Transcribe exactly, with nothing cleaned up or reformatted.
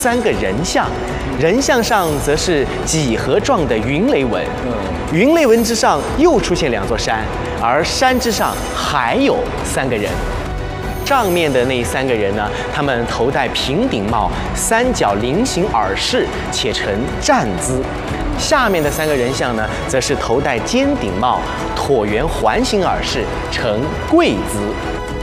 三个人像，人像上则是几何状的云雷纹，云雷纹之上又出现两座山，而山之上还有三个人。上面的那三个人呢，他们头戴平顶帽，三角菱形耳饰，且呈站姿；下面的三个人像呢，则是头戴尖顶帽，椭圆环形耳饰，呈跪姿。